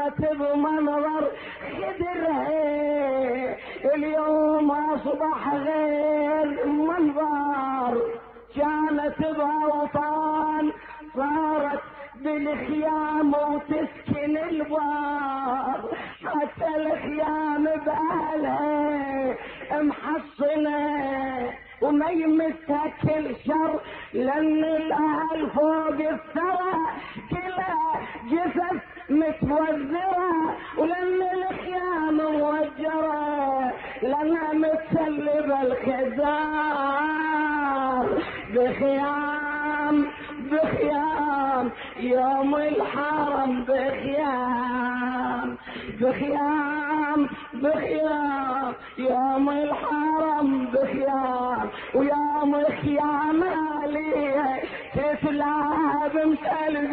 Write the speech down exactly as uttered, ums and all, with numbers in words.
كانت بمنظر خدرها اليوم اصبح غير منظر، كانت باوطان صارت بالخيام وتسكن البار، حتى الخيام باهلها محصنه وما يمسها كل شر، لان الاهل فوق الثرى كلها جثث متوزره، ولان الخيام موجره لانها متسلبه الخزار، بخيام بخيام يوم الحرم، بخيام بخيام بخيام يوم الحرم، بخيام ويوم خيام عليه تسلاب مسألة